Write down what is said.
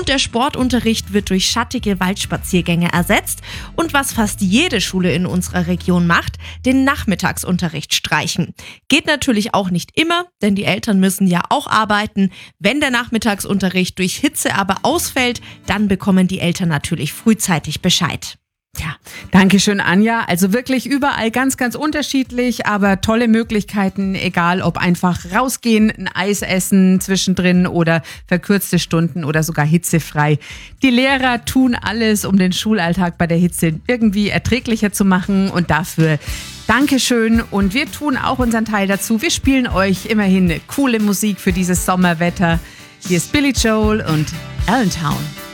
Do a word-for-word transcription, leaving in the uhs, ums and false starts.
und der Sportunterricht wird durch schattige Waldspaziergänge ersetzt. Und was fast jede Schule in unserer Region macht, den Nachmittagsunterricht streichen. Geht natürlich auch nicht immer, denn die Eltern müssen ja auch arbeiten. Wenn der Nachmittagsunterricht durch Hitze aber ausfällt, dann bekommen die Eltern natürlich frühzeitig Bescheid. Ja, danke schön, Anja. Also wirklich überall ganz, ganz unterschiedlich, aber tolle Möglichkeiten, egal ob einfach rausgehen, ein Eis essen zwischendrin oder verkürzte Stunden oder sogar hitzefrei. Die Lehrer tun alles, um den Schulalltag bei der Hitze irgendwie erträglicher zu machen und dafür Dankeschön und wir tun auch unseren Teil dazu. Wir spielen euch immerhin coole Musik für dieses Sommerwetter. Hier ist Billy Joel und Allentown.